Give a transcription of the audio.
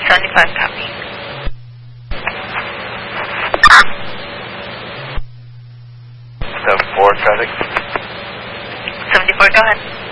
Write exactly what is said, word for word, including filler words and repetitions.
seventy-five, copy. seven four, traffic. seventy-four, go ahead.